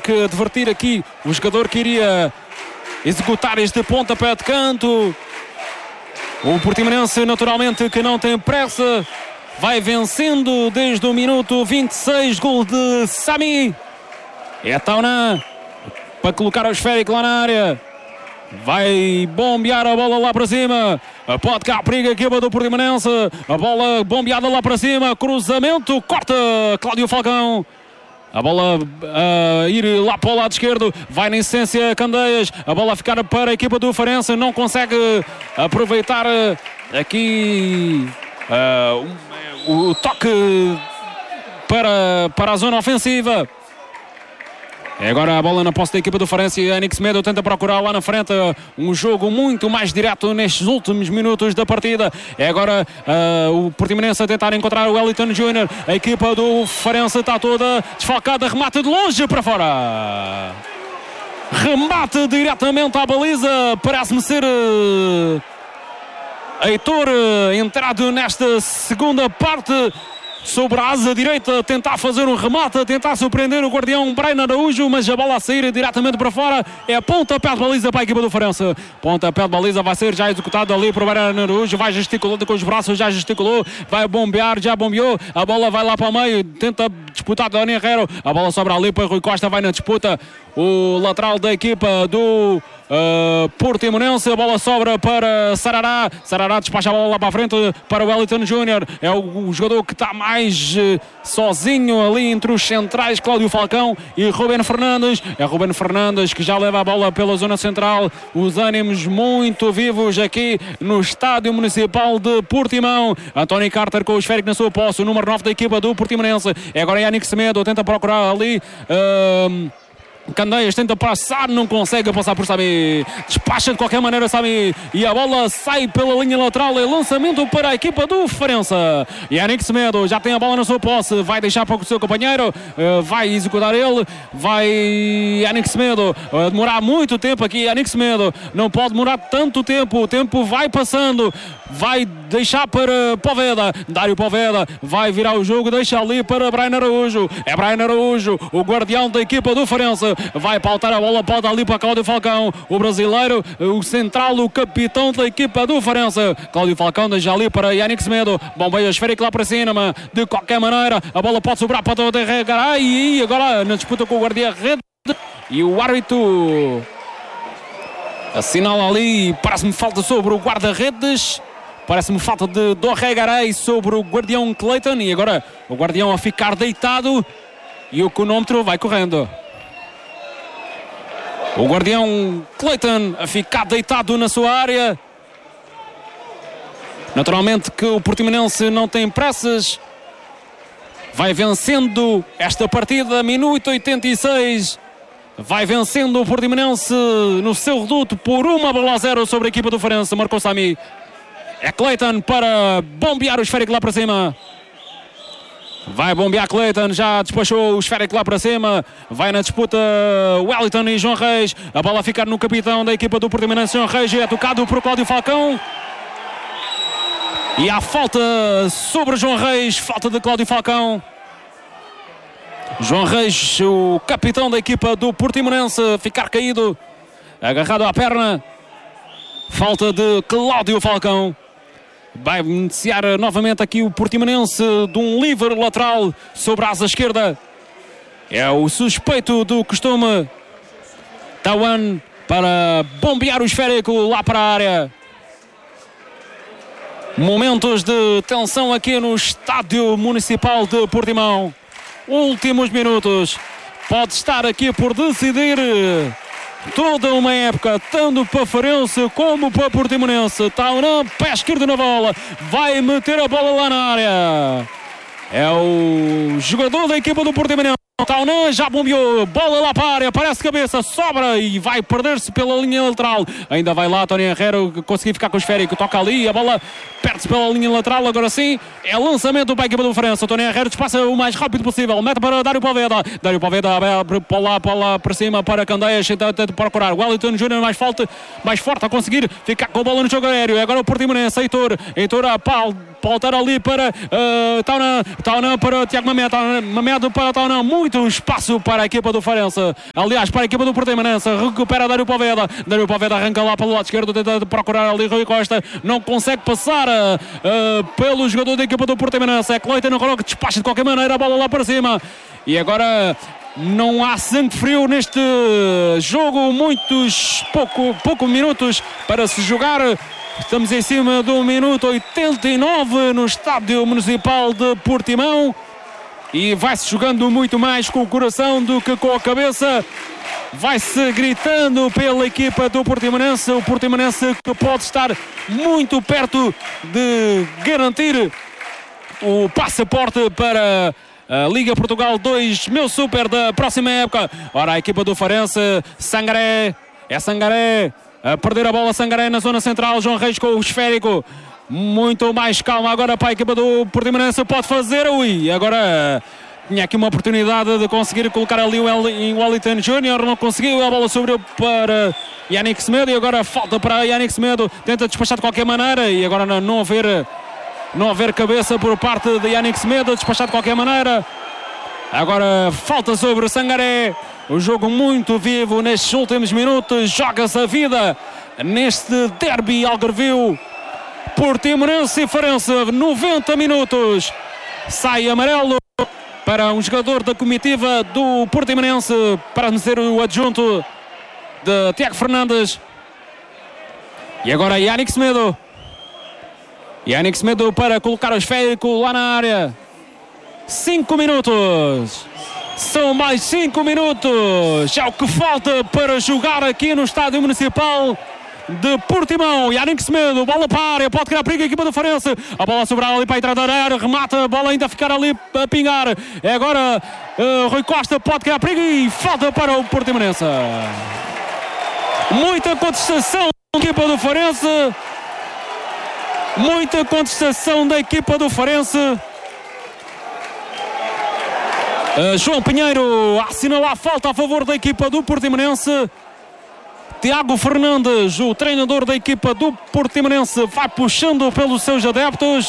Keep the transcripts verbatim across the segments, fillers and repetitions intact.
que advertir aqui o jogador que iria executar este pontapé de canto. O Portimonense, naturalmente, que não tem pressa, vai vencendo desde o minuto vinte e seis, gol de Sami. É Taunan para colocar o esférico lá na área. Vai bombear a bola lá para cima. Pode cá, perigo a equipa do Portimonense. A bola bombeada lá para cima. Cruzamento, corta Cláudio Falcão. A bola a ir lá para o lado esquerdo. Vai na essência Candeias. A bola a ficar para a equipa do Farense. Não consegue aproveitar aqui uh, o, o toque para, para a zona ofensiva. É agora a bola na posse da equipa do Farense. Yannick Semedo tenta procurar lá na frente um jogo muito mais direto nestes últimos minutos da partida. É agora uh, o Portimonense a tentar encontrar o Wellington Júnior. A equipa do Farense está toda desfalcada. Remate de longe para fora. Remate diretamente à baliza. Parece-me ser uh, Heitor uh, entrado nesta segunda parte. Sobre a asa direita, tentar fazer um remate, tentar surpreender o guardião Brian Araújo, mas a bola a sair diretamente para fora. É pontapé de baliza para a equipa do Farense. Pontapé de baliza vai ser já executado ali por Brian Araújo. Vai gesticulando com os braços, já gesticulou. Vai bombear, já bombeou. A bola vai lá para o meio, tenta disputar Dani Herrero. A bola sobra ali para Rui Costa, vai na disputa. O lateral da equipa do uh, Portimonense. A bola sobra para Sarará. Sarará despacha a bola lá para a frente para o Wellington Júnior. É o, o jogador que está mais uh, sozinho ali entre os centrais, Cláudio Falcão e Ruben Fernandes. É Ruben Fernandes que já leva a bola pela zona central. Os ânimos muito vivos aqui no Estádio Municipal de Portimão. António Carter com o esférico na sua posse. O número nove da equipa do Portimonense. É agora Yannick Semedo. Tenta procurar ali... Uh, Candeias tenta passar, não consegue passar por Sami. Despacha de qualquer maneira Sami. E a bola sai pela linha lateral. É lançamento para a equipa do Farense. Yannick Semedo já tem a bola na sua posse. Vai deixar para o seu companheiro. Uh, vai executar ele. Vai Yannick Semedo. Uh, demorar muito tempo aqui. Yannick Semedo não pode demorar tanto tempo. O tempo vai passando. Vai deixar para Poveda. Dário Poveda vai virar o jogo. Deixa ali para Brian Araújo. É Brian Araújo, o guardião da equipa do Farense. Vai pautar a bola, pode ali para Cláudio Falcão. O brasileiro, o central, o capitão da equipa do Farense. Cláudio Falcão deixa ali para Yannick Semedo. Bombeia esférico lá para cima. De qualquer maneira, a bola pode sobrar para o Garay. E agora na disputa com o guarda-redes. E o árbitro assinala ali. Parece-me falta sobre o guarda-redes. Parece-me falta de Doré Garay sobre o guardião Clayton. E agora o guardião a ficar deitado. E o cronómetro vai correndo. O guardião Clayton a ficar deitado na sua área. Naturalmente que o Portimonense não tem pressas. Vai vencendo esta partida, minuto oitenta e seis. Vai vencendo o Portimonense no seu reduto por uma bola a zero sobre a equipa do Farense. Marcou Sami. É Clayton para bombear o esférico lá para cima. Vai bombear Clayton, já despachou o esférico lá para cima. Vai na disputa Wellington e João Reis. A bola a ficar no capitão da equipa do Portimonense, João Reis. É tocado por Cláudio Falcão. E há falta sobre João Reis. Falta de Cláudio Falcão. João Reis, o capitão da equipa do Portimonense, ficar caído, agarrado à perna. Falta de Cláudio Falcão. Vai iniciar novamente aqui o Portimonense de um livre lateral sobre a asa esquerda. É o suspeito do costume. Taunan para bombear o esférico lá para a área. Momentos de tensão aqui no Estádio Municipal de Portimão. Últimos minutos. Pode estar aqui por decidir toda uma época, tanto para Farense como para Portimonense. Taunan, pé esquerdo na bola, vai meter a bola lá na área. É o jogador da equipa do Portimonense. Taunan já bombeou, bola lá para a área, parece cabeça, sobra e vai perder-se pela linha lateral. Ainda vai lá Tony Herrero, conseguir ficar com o esférico, toca ali, a bola perde-se pela linha lateral. Agora sim, é lançamento para a equipa do Farense. Tony Herrero despassa o mais rápido possível, mete para Dário Poveda. Dário Poveda abre para lá, para lá, para cima, para Candeias, tenta procurar o Wellington Júnior mais forte, mais forte a conseguir ficar com a bola no jogo aéreo. Agora o Portimonense, Heitor, Heitor a pau, Voltar ali para uh, Taunan, Taunan para Tiago Mamed, Mamed para Taunan, muito espaço para a equipa do Farense, aliás para a equipa do Portimonense, recupera Dário Poveda, Dário Poveda arranca lá pelo lado esquerdo, tenta procurar ali Rui Costa, não consegue passar uh, pelo jogador da equipa do Portimonense, é Cleiton no coloca, despacha de qualquer maneira a bola lá para cima, e agora não há sangue frio neste jogo, muitos, pouco, pouco minutos para se jogar. Estamos em cima do minuto oitenta e nove no Estádio Municipal de Portimão e vai-se jogando muito mais com o coração do que com a cabeça. Vai-se gritando pela equipa do Portimonense, o Portimonense que pode estar muito perto de garantir o passaporte para a Liga Portugal dois, meu super da próxima época. Ora, a equipa do Farense, Sangaré, é Sangaré a perder a bola, Sangaré na zona central, João Reis com o esférico, muito mais calma agora para a equipa do Portimonense, pode fazer, ui, agora tinha aqui uma oportunidade de conseguir colocar ali o Wellington Júnior, não conseguiu, a bola subiu para Yannick Semedo e agora falta para Yannick Semedo, tenta despachar de qualquer maneira e agora não, não haver não haver cabeça por parte de Yannick Semedo, despachar de qualquer maneira. Agora falta sobre Sangaré. O jogo muito vivo nestes últimos minutos. Joga-se a vida neste derby algarvio. Portimonense e Farense, noventa minutos. Sai amarelo para um jogador da comitiva do Portimonense, para ser o adjunto de Tiago Fernandes. E agora Yannick Semedo. Yannick Semedo para colocar o esférico lá na área. Cinco minutos. São mais cinco minutos. É o que falta para jogar aqui no Estádio Municipal de Portimão. Yannick Semedo, bola para a área, pode criar perigo a equipa do Farense. A bola sobrar ali para a entrada da área, remata, a bola ainda a ficar ali a pingar. É agora uh, Rui Costa, pode criar perigo e falta para o Portimonense. Muita contestação da equipa do Farense. Muita contestação da equipa do Farense. Uh, João Pinheiro assinala a falta a favor da equipa do Portimonense. Tiago Fernandes, o treinador da equipa do Portimonense, vai puxando pelos seus adeptos.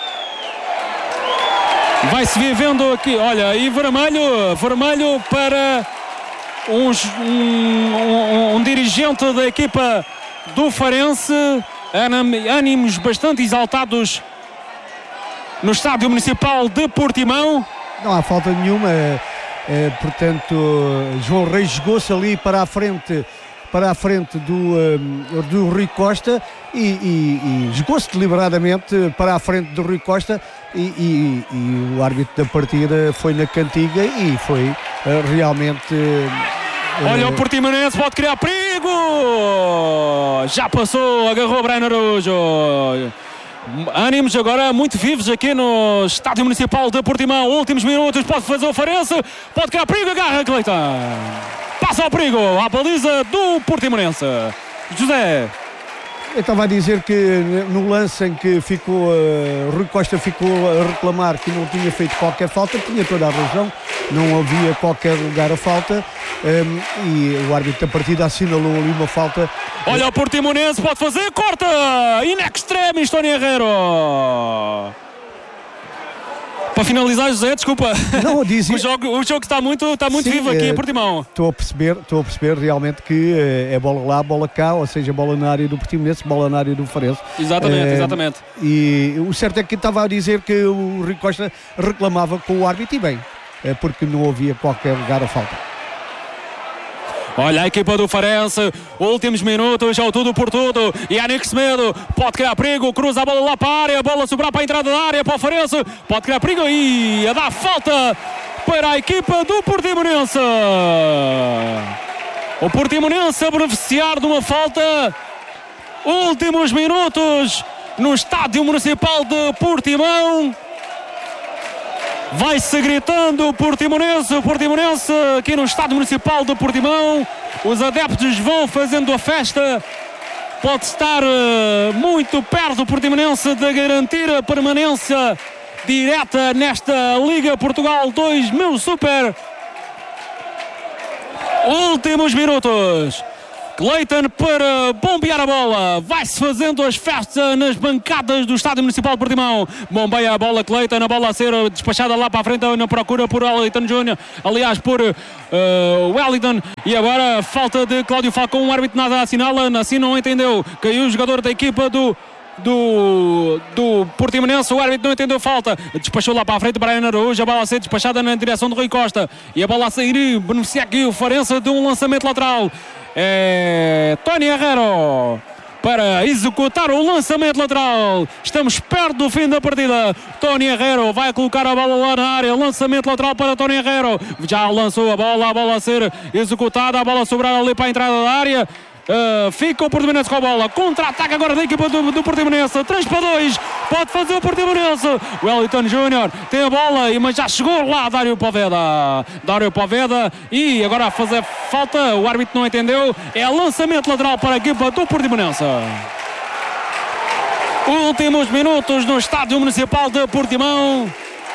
Vai-se vivendo aqui, olha, e vermelho, vermelho para um, um, um, um dirigente da equipa do Farense. Ânimos bastante exaltados no Estádio Municipal de Portimão. Não há falta nenhuma, é, é, portanto João Reis jogou-se ali para a frente, para a frente do, um, do Rui Costa e, e, e jogou-se deliberadamente para a frente do Rui Costa e, e, e o árbitro da partida foi na cantiga e foi uh, realmente... Uh, Olha o Portimonense, pode criar perigo! Já passou, agarrou Brian Araújo. Ânimos agora muito vivos aqui no Estádio Municipal de Portimão. Últimos minutos, pode fazer o Farense, pode criar perigo, agarra Cleiton. Passa ao perigo, à baliza do Portimonense. José. Eu estava a dizer que no lance em que ficou, uh, Rui Costa ficou a reclamar que não tinha feito qualquer falta, tinha toda a razão, não havia qualquer lugar a falta, um, e o árbitro da partida assinalou ali uma falta. Olha o Portimonense, pode fazer, corta! In extremis, Tony Herrero. Para finalizar, José, desculpa. Não, dizia... o, jogo, o jogo está muito, está muito Sim, vivo aqui é, em Portimão. Estou a perceber, estou a perceber realmente que é bola lá, bola cá, ou seja, bola na área do Portimonense, bola na área do Farense. Exatamente, é, exatamente. E o certo é que estava a dizer que o Rui Costa reclamava com o árbitro e bem, é porque não havia qualquer lugar a falta. Olha a equipa do Farense, últimos minutos, é o tudo por tudo. Yannick Semedo pode criar perigo, cruza a bola lá para a área, a bola sobrar para a entrada da área para o Farense, pode criar perigo e a dar falta para a equipa do Portimonense. O Portimonense a beneficiar de uma falta. Últimos minutos no Estádio Municipal de Portimão. Vai-se gritando o Portimonense, o Portimonense aqui no Estádio Municipal de Portimão. Os adeptos vão fazendo a festa. Pode estar uh, muito perto do Portimonense de garantir a permanência direta nesta Liga Portugal dois, meu super. Últimos minutos. Cleiton para bombear a bola. Vai-se fazendo as festas nas bancadas do Estádio Municipal de Portimão. Bombeia a bola Cleiton, a bola a ser despachada lá para a frente na procura por Wellington Júnior. Aliás, por uh, Wellington. E agora falta de Cláudio Falcão. O árbitro nada assinala. Assim não entendeu. Caiu o jogador da equipa do... Do, do Portimonense, o árbitro não entendeu falta, despachou lá para a frente Brian Araújo, a bola a ser despachada na direção do Rui Costa e a bola a sair, beneficia aqui o Farense de um lançamento lateral. É Tony Herrero para executar o lançamento lateral. Estamos perto do fim da partida. Tony Herrero vai colocar a bola lá na área. Lançamento lateral para Tony Herrero. Já lançou a bola, a bola a ser executada, a bola a sobrar ali para a entrada da área. Uh, fica o Portimonense com a bola. Contra-ataque agora da equipa do, do Portimonense. três para dois. Pode fazer o Portimonense. Wellington Júnior tem a bola, mas já chegou lá Dário Poveda. Dário Poveda. E agora a fazer falta. O árbitro não entendeu. É lançamento lateral para a equipa do Portimonense. Últimos minutos no Estádio Municipal de Portimão.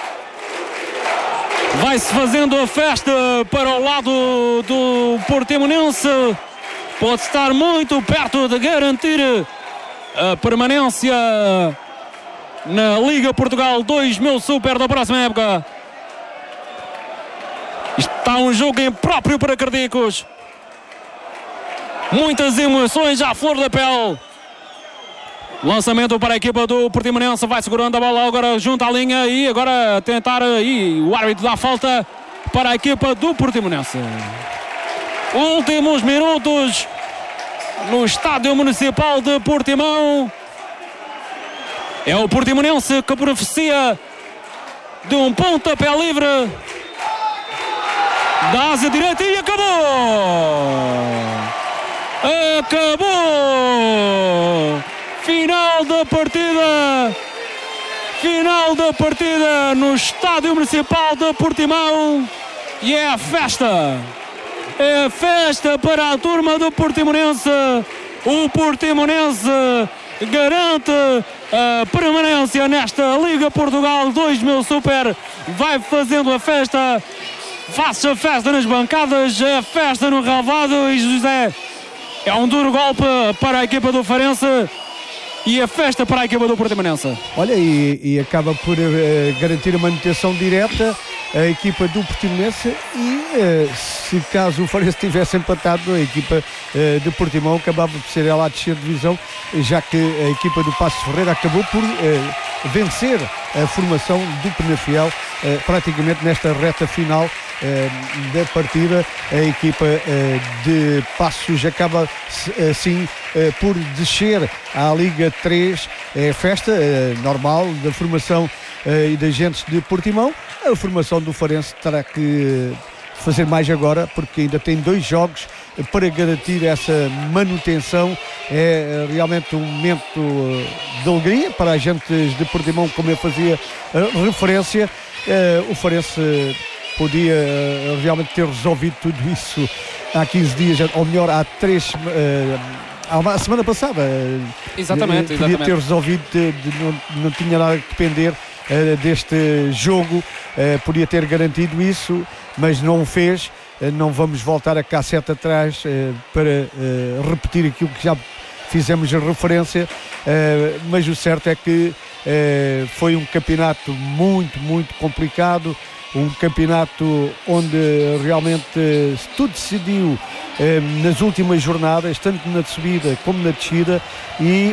Vai-se fazendo a festa para o lado do Portimonense. Pode estar muito perto de garantir a permanência na Liga Portugal dois mil Super da próxima época. Está um jogo impróprio para cardíacos. Muitas emoções à flor da pele. Lançamento para a equipa do Portimonense. Vai segurando a bola agora junto à linha. E agora tentar. E o árbitro dá falta para a equipa do Portimonense. Últimos minutos no Estádio Municipal de Portimão. É o Portimonense que beneficia de um pontapé livre da asa direita e acabou! Acabou! Final da partida! Final da partida no Estádio Municipal de Portimão. E é a festa! É festa para a turma do Portimonense. O Portimonense garante a permanência nesta Liga Portugal dois mil Super. Vai fazendo a festa. Faça a festa nas bancadas, a festa no relvado. E José, é um duro golpe para a equipa do Farense. E a festa para a equipa do Portimonense. Olha, e, e acaba por uh, garantir a manutenção direta a equipa do Portimonense e uh, se caso o Farense tivesse empatado, a equipa uh, de Portimão acabava por ser ela a descer de divisão, já que a equipa do Passos Ferreira acabou por uh, vencer a formação do Penafiel uh, praticamente nesta reta final Uh, da partida. A equipa uh, de Passos acaba assim uh, por descer à Liga três. É festa uh, normal da formação uh, e de agentes de Portimão. A formação do Farense terá que fazer mais agora, porque ainda tem dois jogos para garantir essa manutenção. É realmente um momento de alegria para agentes de Portimão, como eu fazia uh, referência. Uh, o Farense podia uh, realmente ter resolvido tudo isso há quinze dias, ou melhor, há três, uh, há uma, a semana passada. Uh, exatamente, uh, podia exatamente. ter resolvido, de, de, não, não tinha nada que depender uh, deste jogo, uh, podia ter garantido isso, mas não o fez. Uh, não vamos voltar a cá sete atrás uh, para uh, repetir aquilo que já fizemos a referência, uh, mas o certo é que uh, foi um campeonato muito, muito complicado. Um campeonato onde realmente tudo decidiu eh, nas últimas jornadas, tanto na subida como na descida, e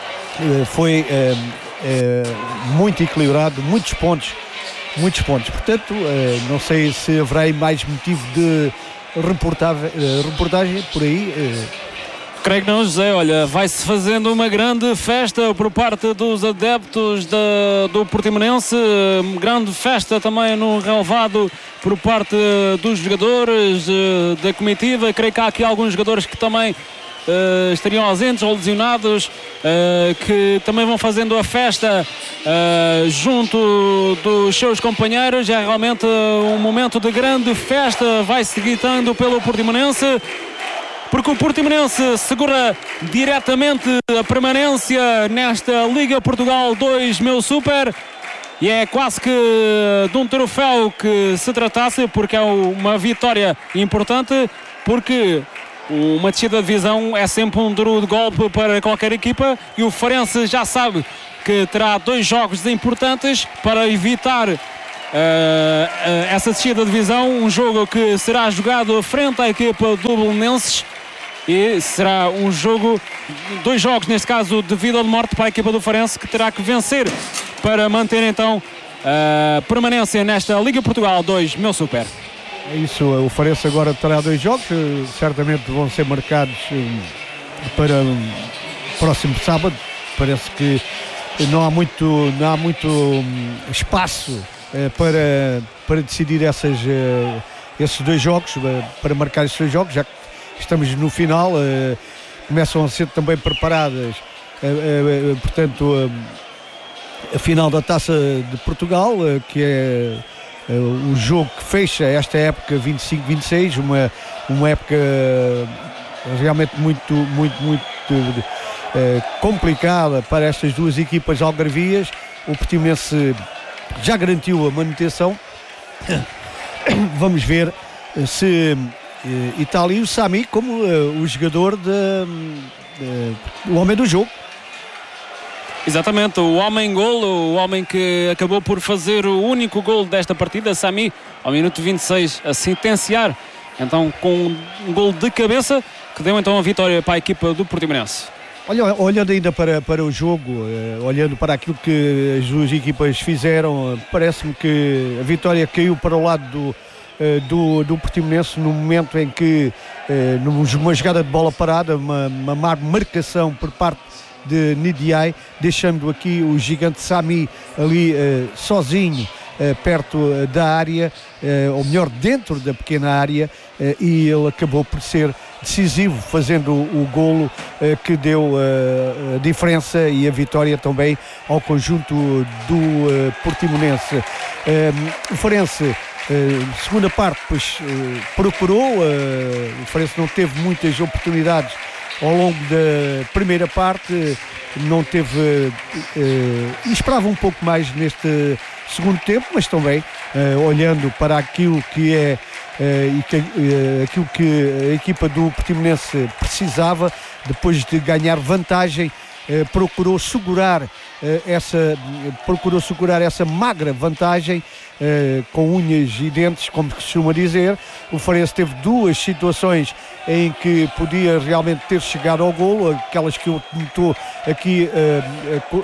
eh, foi eh, eh, muito equilibrado, muitos pontos, muitos pontos. Portanto, eh, não sei se haverá aí mais motivo de reportagem, eh, reportagem por aí. Eh, Creio que não, José. Olha, vai-se fazendo uma grande festa por parte dos adeptos da, do Portimonense, grande festa também no relvado por parte dos jogadores, da comitiva. Creio que há aqui alguns jogadores que também uh, estariam ausentes ou lesionados, uh, que também vão fazendo a festa uh, junto dos seus companheiros. É realmente um momento de grande festa, vai-se gritando pelo Portimonense, porque o Portimonense segura diretamente a permanência nesta Liga Portugal dois mil Super, e é quase que de um troféu que se tratasse, porque é uma vitória importante, porque Uma descida de divisão é sempre um duro de golpe para qualquer equipa e o Farense já sabe que terá dois jogos importantes para evitar uh, uh, essa descida de divisão. Um jogo que será jogado frente à equipa do Belenenses e será um jogo, dois jogos neste caso de vida ou de morte para a equipa do Farense, que terá que vencer para manter então a permanência nesta Liga Portugal dois, meu super. É isso, o Farense agora terá dois jogos, certamente vão ser marcados para o próximo sábado. Parece que não há muito, não há muito espaço para, para decidir essas, esses dois jogos, para marcar esses dois jogos, já que estamos no final. Começam a ser também preparadas, portanto, a final da Taça de Portugal, que é Uh, o jogo que fecha esta época vinte e cinco vinte e seis, uma, uma época realmente muito, muito, muito uh, complicada para estas duas equipas algarvias. O Portimonense já garantiu a manutenção. Vamos ver se uh, e está ali o Sami como uh, o jogador de, uh, o homem do jogo. Exatamente, o homem-gol, o homem que acabou por fazer o único gol desta partida, Sami, ao minuto vinte e seis, a sentenciar, então com um gol de cabeça, que deu então a vitória para a equipa do Portimonense. Olha, olhando ainda para, para o jogo, uh, olhando para aquilo que as duas equipas fizeram, uh, parece-me que a vitória caiu para o lado do, uh, do, do Portimonense no momento em que, uh, numa jogada de bola parada, uma, uma marcação por parte de Nidiai, deixando aqui o gigante Sami ali uh, sozinho uh, perto uh, da área, uh, ou melhor, dentro da pequena área, uh, e ele acabou por ser decisivo, fazendo o, o golo uh, que deu uh, a diferença e a vitória também ao conjunto do uh, Portimonense. Uh, o Farense, uh, segunda parte, pois uh, procurou, uh, o Farense não teve muitas oportunidades ao longo da primeira parte, não teve uh, e esperava um pouco mais neste segundo tempo, mas também uh, olhando para aquilo que é uh, e que, uh, aquilo que a equipa do Portimonense precisava, depois de ganhar vantagem, uh, procurou segurar uh, essa procurou segurar essa magra vantagem uh, com unhas e dentes, como se costuma dizer. O Farense teve duas situações em que podia realmente ter chegado ao golo, aquelas que eu estou aqui uh, uh,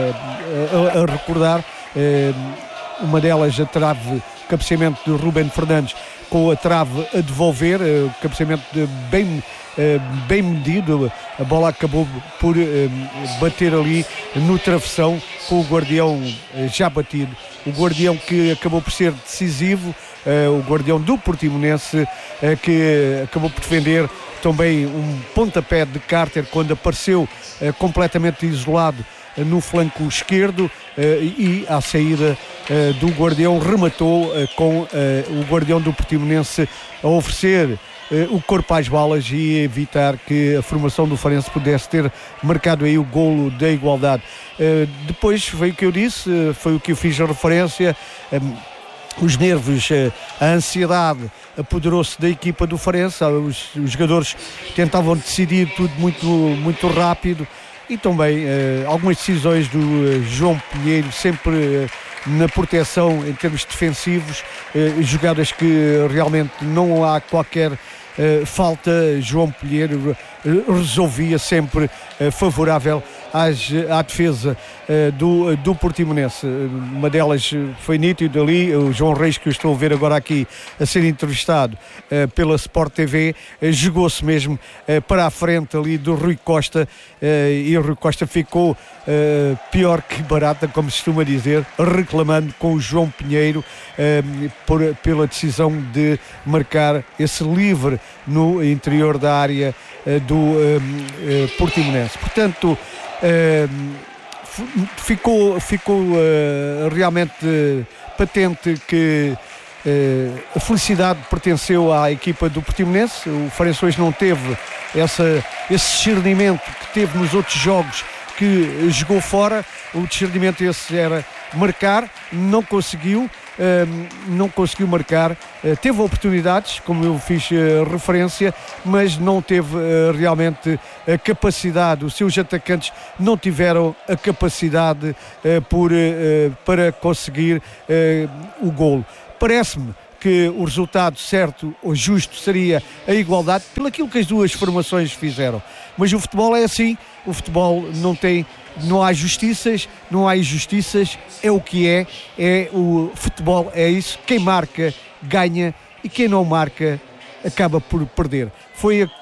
uh, a, a recordar. Uh, uma delas, a trave, cabeceamento de Rubén Fernandes, com a trave a devolver, uh, cabeceamento de bem, uh, bem medido. A bola acabou por uh, bater ali no travessão, com o guardião uh, já batido. O guardião que acabou por ser decisivo, uh, o guardião do Portimonense, uh, que acabou por defender também um pontapé de Carter quando apareceu uh, completamente isolado uh, no flanco esquerdo, uh, e à saída uh, do guardião rematou uh, com uh, o guardião do Portimonense a oferecer Uh, o corpo às balas e evitar que a formação do Farense pudesse ter marcado aí o golo da igualdade. Uh, depois foi o que eu disse, uh, foi o que eu fiz a referência, um, os nervos, uh, a ansiedade apoderou-se da equipa do Farense, uh, os, os jogadores tentavam decidir tudo muito, muito rápido, e também uh, algumas decisões do uh, João Pinheiro, sempre uh, na proteção em termos defensivos, uh, jogadas que realmente não há qualquer Uh, falta. João Pinheiro uh, resolvia sempre uh, favorável às, à defesa uh, do, uh, do Portimonense. Uma delas foi nítido ali, o João Reis, que eu estou a ver agora aqui a ser entrevistado uh, pela Sport T V, uh, jogou-se mesmo uh, para a frente ali do Rui Costa, uh, e o Rui Costa ficou uh, pior que barata, como se costuma dizer, reclamando com o João Pinheiro uh, por, pela decisão de marcar esse livre no interior da área uh, do uh, uh, Portimonense. Portanto, uh, ficou, ficou uh, realmente uh, patente que uh, a felicidade pertenceu à equipa do Portimonense. O Farense hoje não teve essa, esse discernimento que teve nos outros jogos que jogou fora. O discernimento esse era marcar, não conseguiu. não conseguiu marcar, teve oportunidades, como eu fiz referência, mas não teve realmente a capacidade, os seus atacantes não tiveram a capacidade por, para conseguir o golo. Parece-me que o resultado certo ou justo seria a igualdade, pelo aquilo que as duas formações fizeram. Mas o futebol é assim, o futebol não tem, não há justiças, não há injustiças, é o que é, é o futebol, é isso, quem marca ganha e quem não marca acaba por perder. Foi a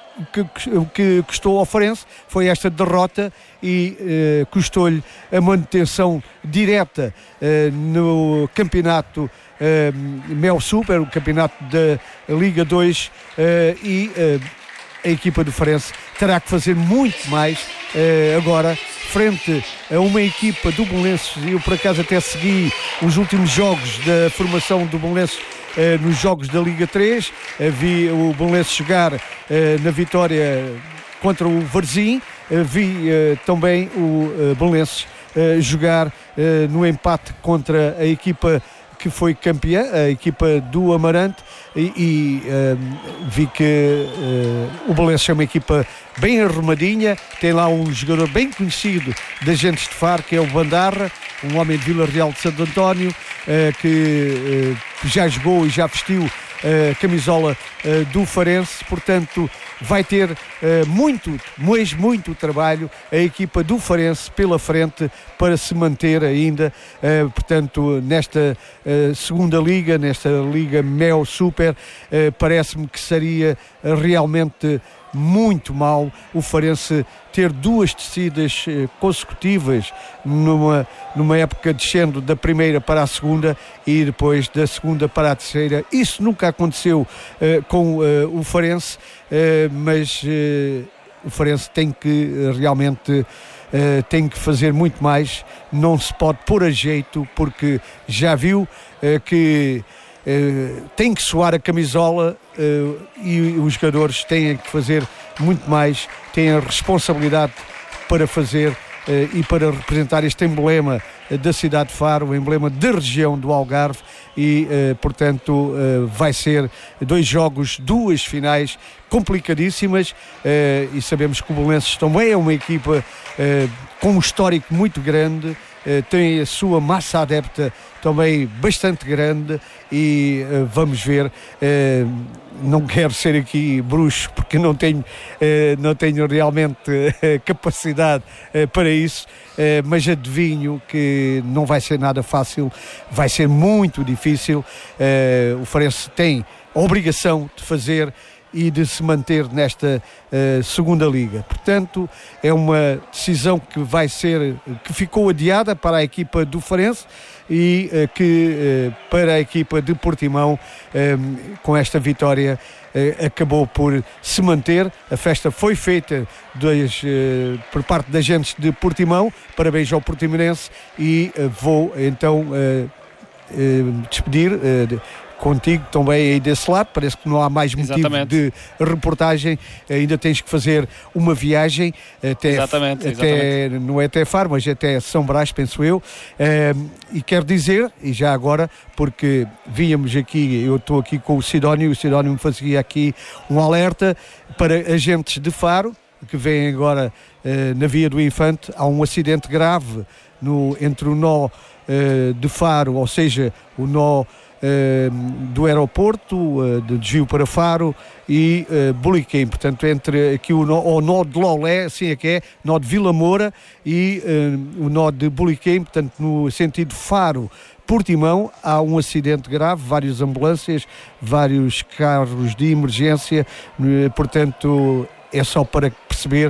o que custou ao Farense, foi esta derrota e eh, custou-lhe a manutenção direta eh, no campeonato eh, Mel Super, o campeonato da Liga dois, eh, e eh, a equipa do Farense terá que fazer muito mais eh, agora frente a uma equipa do Belenenses. Eu por acaso até segui os últimos jogos da formação do Belenenses Uh, nos jogos da Liga três, uh, vi o Belenenses jogar uh, na vitória contra o Varzim, uh, vi uh, também o uh, Belenenses uh, jogar uh, no empate contra a equipa que foi campeã, a equipa do Amarante, e, e uh, vi que uh, o Belenenses é uma equipa bem arrumadinha, tem lá um jogador bem conhecido da Gentes de Faro, que é o Bandarra, um homem de Vila Real de Santo António, uh, que uh, já jogou e já vestiu a uh, camisola uh, do Farense, portanto vai ter uh, muito, mas muito trabalho a equipa do Farense pela frente para se manter ainda, uh, portanto, nesta uh, segunda liga, nesta Liga Mel Super, uh, parece-me que seria uh, realmente muito mal o Farense ter duas descidas eh, consecutivas numa, numa época descendo da primeira para a segunda e depois da segunda para a terceira. Isso nunca aconteceu eh, com eh, o Farense, eh, mas eh, o Farense tem que eh, realmente eh, tem que fazer muito mais, não se pode pôr a jeito, porque já viu eh, que Uh, tem que suar a camisola uh, e os jogadores têm que fazer muito mais, têm a responsabilidade para fazer uh, e para representar este emblema uh, da cidade de Faro, o emblema da região do Algarve, e uh, portanto uh, vai ser dois jogos, duas finais complicadíssimas, uh, e sabemos que o Belenenses também é uma equipa uh, com um histórico muito grande, uh, tem a sua massa adepta também bastante grande, e uh, vamos ver, uh, não quero ser aqui bruxo porque não tenho, uh, não tenho realmente uh, capacidade uh, para isso, uh, mas adivinho que não vai ser nada fácil, vai ser muito difícil. Uh, o Farense tem a obrigação de fazer e de se manter nesta uh, segunda liga. Portanto, é uma decisão que vai ser, que ficou adiada para a equipa do Farense e uh, que uh, para a equipa de Portimão, um, com esta vitória, uh, acabou por se manter. A festa foi feita dois, uh, por parte da Gentes de Portimão. Parabéns ao Portimonense, e uh, vou então uh, uh, despedir uh, de, contigo também aí desse lado. Parece que não há mais motivo exatamente. De reportagem, ainda tens que fazer uma viagem até, exatamente, até exatamente. Não é até Faro, mas até São Brás, penso eu, uh, e quero dizer, e já agora, porque víamos aqui, eu estou aqui com o Sidónio, o Sidónio me fazia aqui um alerta para agentes de Faro, que vêm agora uh, na Via do Infante. Há um acidente grave no, entre o nó uh, de Faro, ou seja, o nó Uh, do aeroporto, uh, de desvio para Faro, e uh, Buliquim, portanto entre aqui o nó, o nó de Lolé, assim é que é, nó de Vila Moura, e uh, o nó de Buliquim, portanto no sentido Faro-Portimão, há um acidente grave, várias ambulâncias, vários carros de emergência, uh, portanto é só para perceber, uh,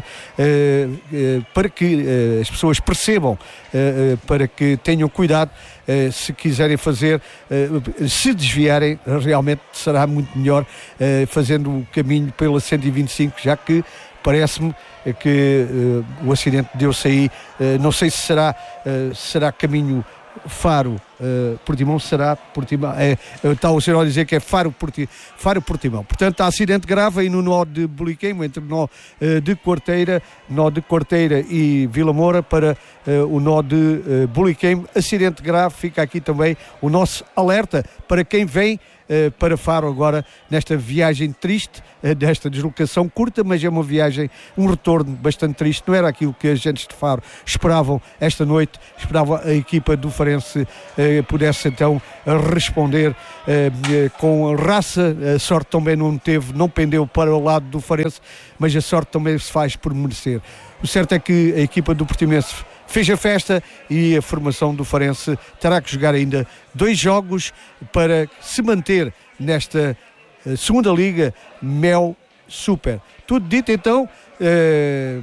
uh, para que uh, as pessoas percebam, uh, uh, para que tenham cuidado, uh, se quiserem fazer, uh, se desviarem, realmente será muito melhor uh, fazendo o caminho pela cento e vinte e cinco, já que parece-me que uh, o acidente deu-se aí, uh, não sei se será, uh, será caminho Faro uh, Portimão será Portimão. É, está o senhor a dizer que é Faro, Porti, Faro Portimão. Portanto, há acidente grave aí no nó de Buliqueimo, entre o nó uh, de Quarteira, nó de Quarteira e Vila Moura para uh, o nó de uh, Buliqueimo. Acidente grave, fica aqui também o nosso alerta para quem vem Uh, para Faro agora nesta viagem triste, uh, desta deslocação curta, mas é uma viagem, um retorno bastante triste. Não era aquilo que as agentes de Faro esperavam esta noite. Esperavam a equipa do Farense uh, pudesse então responder uh, uh, com raça. A sorte também não teve, não pendeu para o lado do Farense, mas a sorte também se faz por merecer. O certo é que a equipa do Portimonense fez a festa e a formação do Farense terá que jogar ainda dois jogos para se manter nesta uh, segunda Liga Mel Super. Tudo dito então, uh,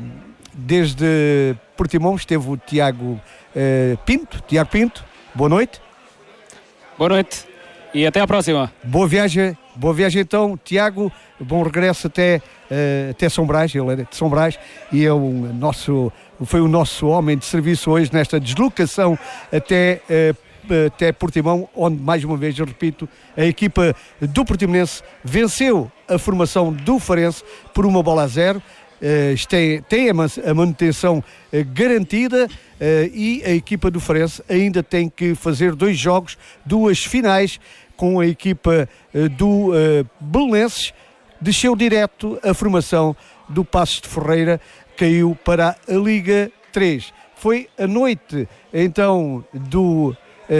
desde Portimão esteve o Tiago uh, Pinto. Tiago Pinto, boa noite. Boa noite e até à próxima. Boa viagem, boa viagem então, Tiago. Bom regresso até, uh, até São Brás. Ele é de São Brás e é o nosso, foi o nosso homem de serviço hoje nesta deslocação até, uh, até Portimão, onde, mais uma vez, eu repito, a equipa do Portimonense venceu a formação do Farense por uma bola a zero. Uh, tem, tem a manutenção uh, garantida uh, e a equipa do Farense ainda tem que fazer dois jogos, duas finais com a equipa uh, do uh, Belenenses. Desceu direto a formação do Passos de Ferreira, caiu para a Liga três. Foi a noite, então, do...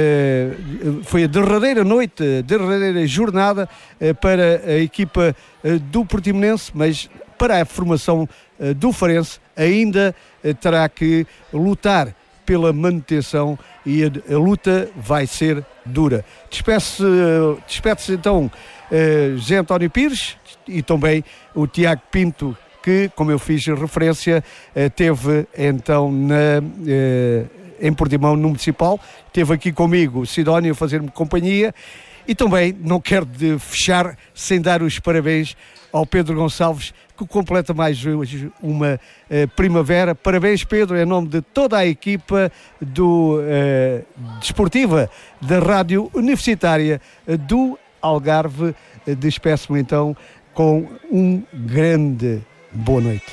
Uh, foi a derradeira noite, a derradeira jornada uh, para a equipa uh, do Portimonense, mas para a formação uh, do Farense ainda uh, terá que lutar pela manutenção e a, a luta vai ser dura. Despede-se, uh, despede-se então uh, José António Pires e também o Tiago Pinto, que, como eu fiz referência, uh, teve então na, uh, em Portimão, no Municipal. Esteve aqui comigo o Sidónio a fazer-me companhia e também não quero de fechar sem dar os parabéns ao Pedro Gonçalves, que completa mais hoje uma uh, primavera. Parabéns, Pedro, em nome de toda a equipa do, uh, desportiva da Rádio Universitária uh, do Algarve. Uh, Despeço-me então com um grande boa noite.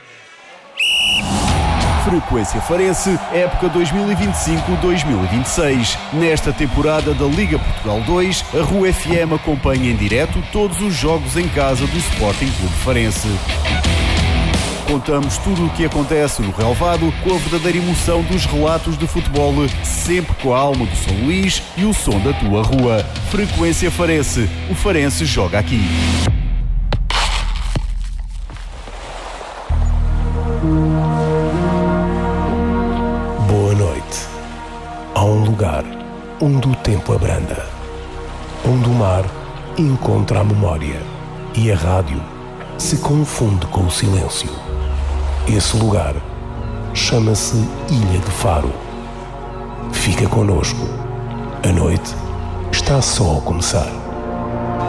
Frequência Farense, época dois mil e vinte e cinco dois mil e vinte e seis. Nesta temporada da Liga Portugal dois, a Rua F M acompanha em direto todos os jogos em casa do Sporting Clube Farense. Contamos tudo o que acontece no relvado com a verdadeira emoção dos relatos de futebol, sempre com a alma do São Luís e o som da tua rua. Frequência Farense, o Farense joga aqui. Boa noite. Há um lugar onde o tempo abranda, onde o mar encontra a memória e a rádio se confunde com o silêncio. Esse lugar chama-se Ilha de Faro. Fica connosco. A noite está só a começar.